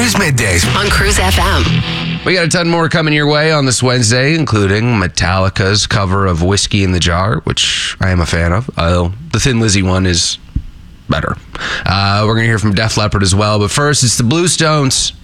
is Middays on Cruise FM. We got a ton more coming your way on this Wednesday, including Metallica's cover of Whiskey in the Jar, which I am a fan of. The Thin Lizzy one is better. We're going to hear from Def Leppard as well. But first, it's the Blue Stones